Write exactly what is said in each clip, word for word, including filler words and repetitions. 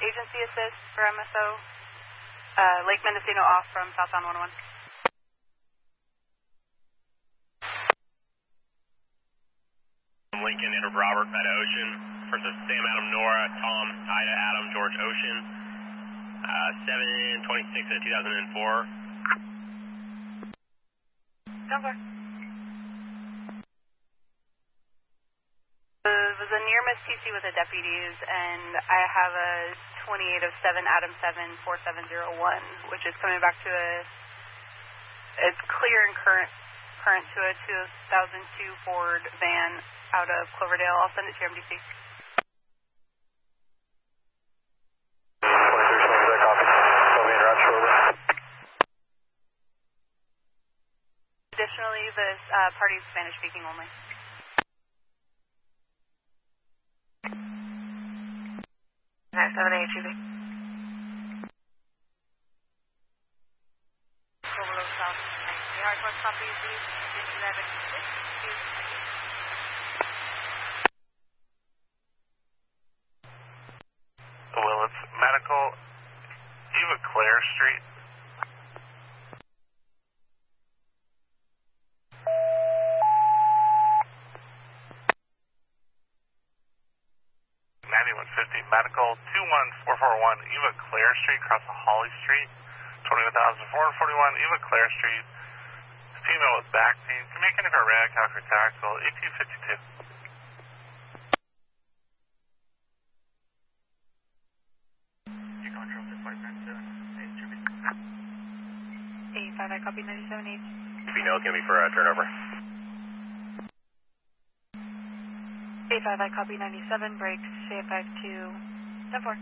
agency assist for M S O. Uh, Lake Mendocino off from southbound one oh one. Lincoln, Edward Robert, Beta Ocean. First is Sam Adam Nora, Tom, Ida Adam, George Ocean. Uh, seven twenty-six of two thousand four. Down far. It was a near miss T C with the deputies, and I have a twenty-eight of seven Adam seven four seven zero one, which is coming back to a, it's clear and current, current to a two thousand two Ford van out of Cloverdale. I'll send it to your M D C. Additionally, this uh, party is Spanish speaking only. nine seven eight G B. Overload South. The hardcore copy is eleven six two. Well, it's medical. Eva Claire Street. ninety-one fifty medical, two one four four one Eva Claire Street, across the Holly Street, twenty-one thousand four hundred forty-one Eva Claire Street. Female with back pain. Can make any for Rad Calcur Tactical, eighteen fifty-two. You control six five nine seven, eighty-five, I copy ninety-seven eight. Female, can be for a uh, turnover. eighty-five, I copy ninety-seven, brakes, C F five two, ten four.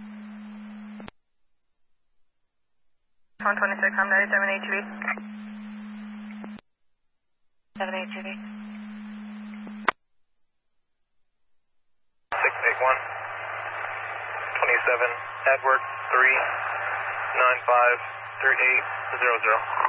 one twenty-six, I'm ninety-seven H V. seven H V. six eight one, twenty-seven, Edward, three nine five three eight zero zero.